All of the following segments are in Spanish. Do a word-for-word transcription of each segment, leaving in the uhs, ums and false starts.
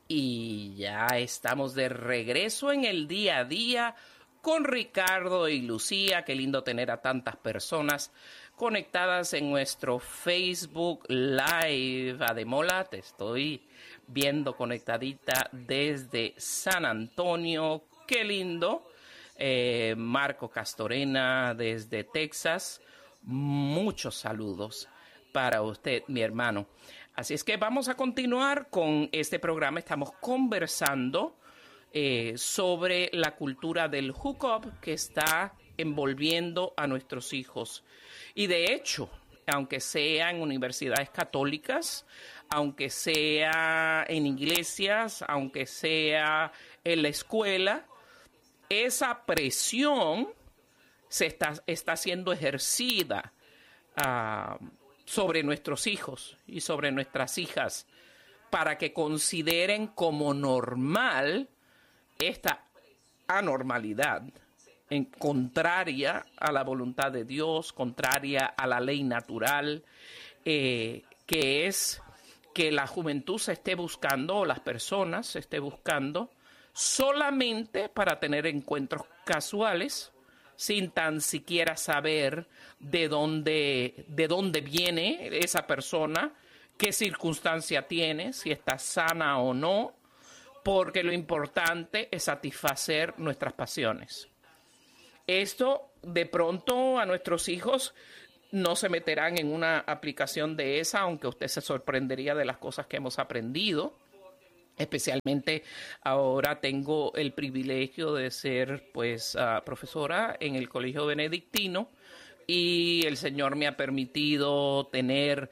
Y ya estamos de regreso en el día a día con Ricardo y Lucía. Qué lindo tener a tantas personas conectadas en nuestro Facebook Live. Ademola, te estoy viendo conectadita desde San Antonio. Qué lindo. Eh, Marco Castorena desde Texas. Muchos saludos para usted, mi hermano. Así es que vamos a continuar con este programa. Estamos conversando eh, sobre la cultura del hookup que está envolviendo a nuestros hijos. Y de hecho, aunque sea en universidades católicas, aunque sea en iglesias, aunque sea en la escuela, esa presión se está, está siendo ejercida uh, sobre nuestros hijos y sobre nuestras hijas para que consideren como normal esta anormalidad, en contraria a la voluntad de Dios, contraria a la ley natural, eh, que es que la juventud se esté buscando, o las personas se esté buscando, solamente para tener encuentros casuales, sin tan siquiera saber de dónde, de dónde viene esa persona, qué circunstancia tiene, si está sana o no, porque lo importante es satisfacer nuestras pasiones. Esto, de pronto, a nuestros hijos no se meterán en una aplicación de esa, aunque usted se sorprendería de las cosas que hemos aprendido. Especialmente ahora tengo el privilegio de ser pues uh, profesora en el Colegio Benedictino y el Señor me ha permitido tener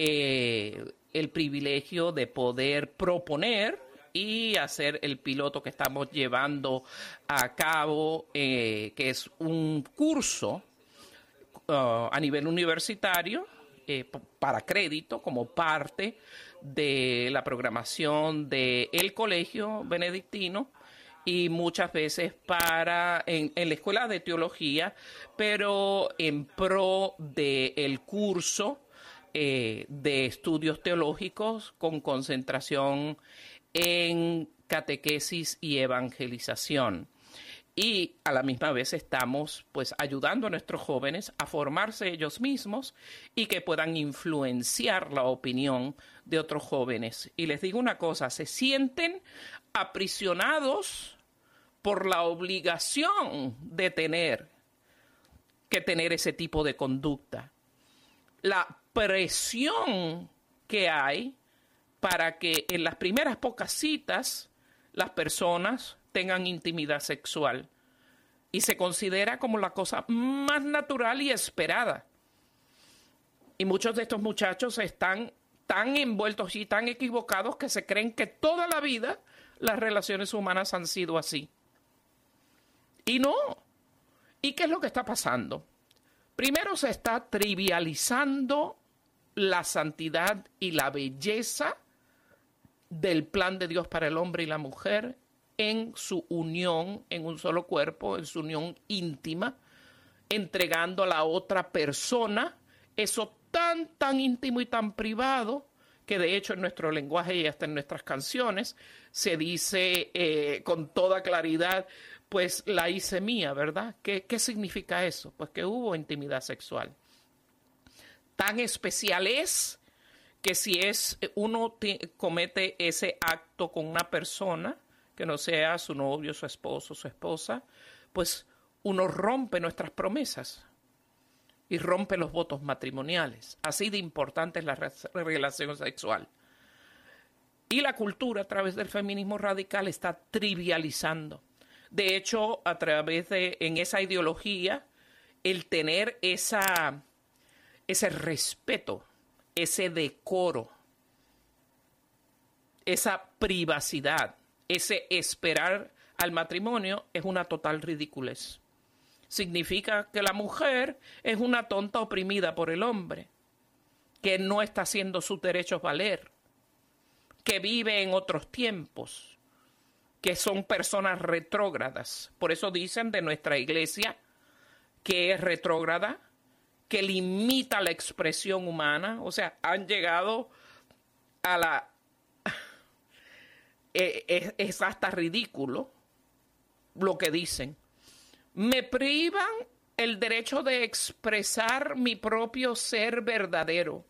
eh, el privilegio de poder proponer y hacer el piloto que estamos llevando a cabo, eh, que es un curso uh, a nivel universitario eh, para crédito como parte de la programación del Colegio Benedictino y muchas veces para en, en la Escuela de Teología, pero en pro del curso eh, de estudios teológicos con concentración en catequesis y evangelización. Y a la misma vez estamos pues ayudando a nuestros jóvenes a formarse ellos mismos y que puedan influenciar la opinión de otros jóvenes. Y les digo una cosa, se sienten aprisionados por la obligación de tener que tener ese tipo de conducta. La presión que hay para que en las primeras pocas citas las personas tengan intimidad sexual y se considera como la cosa más natural y esperada. Y muchos de estos muchachos están tan envueltos y tan equivocados que se creen que toda la vida las relaciones humanas han sido así. Y no. ¿Y qué es lo que está pasando? Primero se está trivializando la santidad y la belleza del plan de Dios para el hombre y la mujer en su unión, en un solo cuerpo, en su unión íntima, entregando a la otra persona eso tan, tan íntimo y tan privado, que de hecho en nuestro lenguaje y hasta en nuestras canciones se dice eh, con toda claridad, pues la hice mía, ¿verdad? ¿Qué, qué significa eso? Pues que hubo intimidad sexual. Tan especial es que si es uno comete ese acto con una persona, que no sea su novio, su esposo, su esposa, pues uno rompe nuestras promesas y rompe los votos matrimoniales. Así de importante es la relación sexual. Y la cultura a través del feminismo radical está trivializando. De hecho, a través de, en esa ideología, el tener esa, ese respeto, ese decoro, esa privacidad, ese esperar al matrimonio es una total ridiculez. Significa que la mujer es una tonta oprimida por el hombre, que no está haciendo sus derechos valer, que vive en otros tiempos, que son personas retrógradas. Por eso dicen de nuestra iglesia que es retrógrada, que limita la expresión humana. O sea, han llegado a la eh, es, es hasta ridículo lo que dicen. Me privan el derecho de expresar mi propio ser verdadero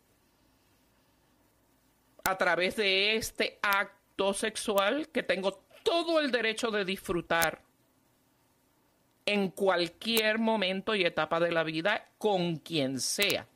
a través de este acto sexual que tengo todo el derecho de disfrutar en cualquier momento y etapa de la vida con quien sea.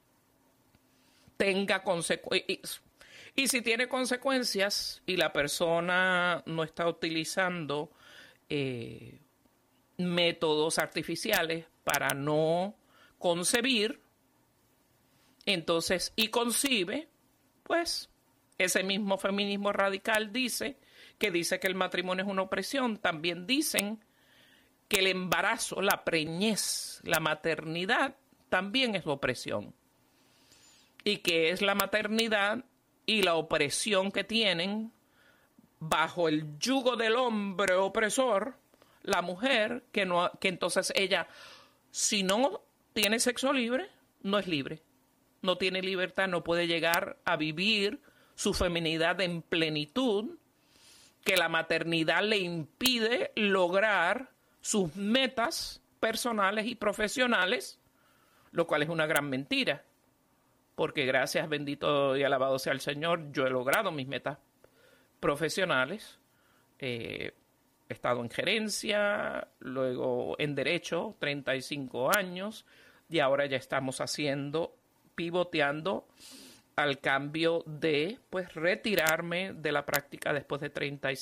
Tenga consecuencias. Y si tiene consecuencias y la persona no está utilizando eh, métodos artificiales para no concebir, entonces, y concibe, pues ese mismo feminismo radical dice que dice que el matrimonio es una opresión. También dicen que el embarazo, la preñez, la maternidad también es opresión. Y que es la maternidad y la opresión que tienen bajo el yugo del hombre opresor, la mujer, que, no, que entonces ella, si no tiene sexo libre, no es libre. No tiene libertad, no puede llegar a vivir su feminidad en plenitud, que la maternidad le impide lograr sus metas personales y profesionales, lo cual es una gran mentira, porque gracias, bendito y alabado sea el Señor, yo he logrado mis metas profesionales. Eh, he estado en gerencia, luego en derecho, treinta y cinco años, y ahora ya estamos haciendo, pivoteando al cambio de, pues, retirarme de la práctica después de treinta y